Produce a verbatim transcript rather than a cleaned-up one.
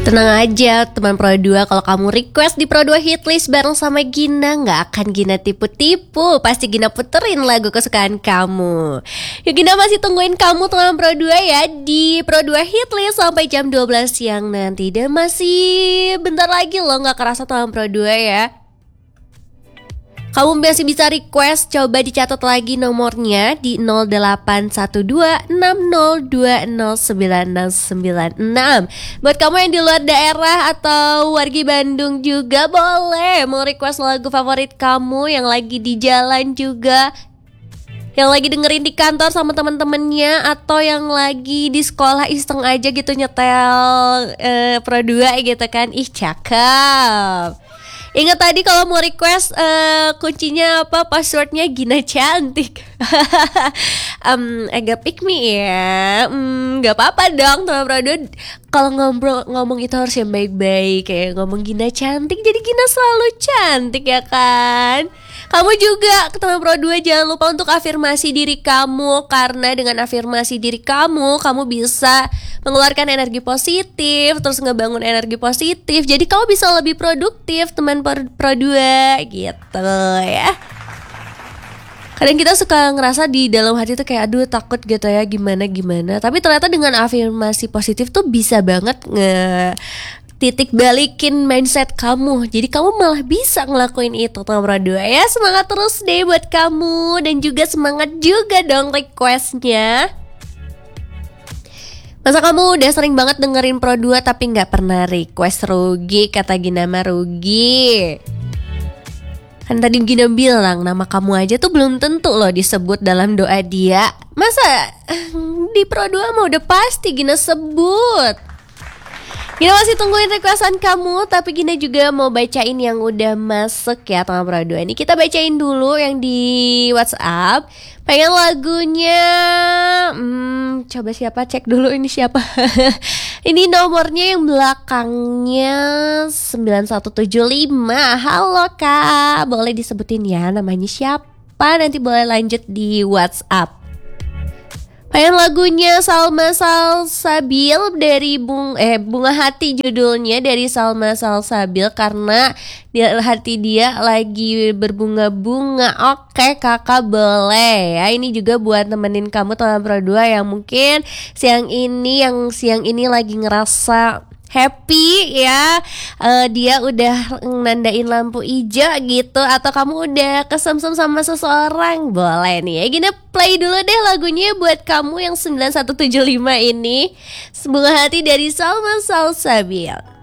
Tenang aja teman Pro dua, kalau kamu request di Pro dua Hitlist bareng sama Gina, gak akan Gina tipu-tipu. Pasti Gina puterin lagu kesukaan kamu. Yuk, Gina masih tungguin kamu teman Pro dua ya di Pro dua Hitlist sampai jam dua belas siang nanti. Dan masih bentar lagi loh, gak kerasa teman Pro dua ya. Kamu masih bisa request, coba dicatat lagi nomornya di nol delapan satu dua enam nol dua nol sembilan nol sembilan enam. Buat kamu yang di luar daerah atau wargi Bandung juga boleh mau request lagu favorit kamu yang lagi di jalan juga, yang lagi dengerin di kantor sama teman-temannya, atau yang lagi di sekolah iseng aja gitu nyetel uh, Pro dua gitu kan. Ih, cakep. Ingat tadi kalau mau request uh, kuncinya apa, passwordnya Gina Cantik. um, agak pick me ya. um, Gak apa-apa dong teman Pro dua. Kalau ngobrol ngomong itu harus yang baik-baik, kayak ngomong Gina Cantik jadi Gina selalu cantik ya kan. Kamu juga teman Pro dua jangan lupa untuk afirmasi diri kamu, karena dengan afirmasi diri kamu, kamu bisa mengeluarkan energi positif, terus ngebangun energi positif. Jadi kamu bisa lebih produktif teman Pro dua gitu ya. Kadang kita suka ngerasa di dalam hati tuh kayak aduh takut gitu ya, gimana-gimana. Tapi ternyata dengan afirmasi positif tuh bisa banget nge titik balikin mindset kamu. Jadi kamu malah bisa ngelakuin itu teman Pro dua ya. Semangat terus deh buat kamu. Dan juga semangat juga dong requestnya. Masa kamu udah sering banget dengerin Pro dua tapi gak pernah request? Rugi, kata Gina mah rugi. Kan tadi Gina bilang nama kamu aja tuh belum tentu loh disebut dalam doa dia. Masa di Pro dua mah udah pasti Gina sebut. Gina masih tungguin requestan kamu, tapi Gina juga mau bacain yang udah masuk ya teman Pro dua. Ini kita bacain dulu yang di WhatsApp. Pengen lagunya hmm, coba siapa, cek dulu ini siapa. Ini nomornya yang belakangnya sembilan satu tujuh lima. Halo Kak, boleh disebutin ya namanya siapa, nanti boleh lanjut di WhatsApp. Pengen lagunya Salma Salsabil dari Bung eh Bunga Hati, judulnya dari Salma Salsabil, karena dia, hati dia lagi berbunga-bunga. Oke kakak, boleh ya. Ini juga buat nemenin kamu teman Pro dua yang mungkin siang ini yang siang ini lagi ngerasa happy ya, uh, dia udah nandain lampu hijau gitu, atau kamu udah kesemsem sama seseorang, boleh nih ya Gina play dulu deh lagunya buat kamu yang sembilan satu tujuh lima ini, Bunga Hati dari Salma Salsabil.